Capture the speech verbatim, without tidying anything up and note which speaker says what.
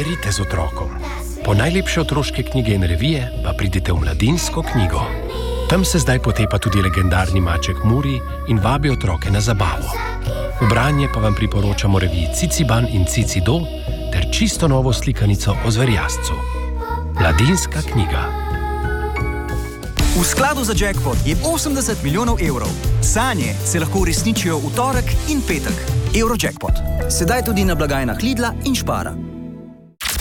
Speaker 1: Berite z otrokom. Po najlepše otroške knjige in revije pa pridite v Mladinsko knjigo. Tam se zdaj potepa tudi legendarni maček Muri in vabi otroke na zabavo. V branje pa vam priporočamo reviji Ciciban in Cicido ter čisto novo slikanico o zverjascu. Mladinska knjiga.
Speaker 2: V skladu za jackpot je osemdeset milijonov evrov. Sanje se lahko uresničijo v torek in petek. Eurojackpot. Sedaj tudi na blagajnah Lidla in Spara.